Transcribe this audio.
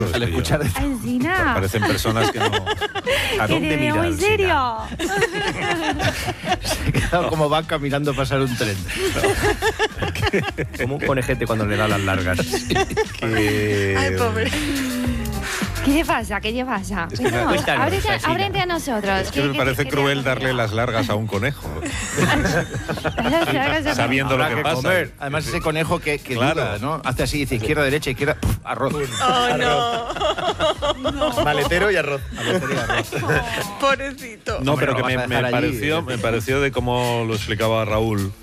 Al escuchar esto, Alsina. Parecen personas que no... ¿A Que dónde te veo mira muy Alsina? serio. se ha quedado como vaca mirando pasar un tren. Como un conejete cuando le da las largas. Ay, pobre. ¿Qué te pasa? ¿Qué te pasa? Es que me- Cuéntanos, Cuéntanos, ábrete, Alsina. ábrete a nosotros. Es que me parece cruel darle las largas a un conejo, sabiendo lo Habrá que pasa. comer. Además, ese conejo que Claro. duda, ¿no? Hace así, dice izquierda, derecha, izquierda, arroz. Oh, no. Maletero y arroz. Pobrecito. No, Hombre, pero lo que vas a me dejar allí, pareció de cómo lo explicaba Raúl,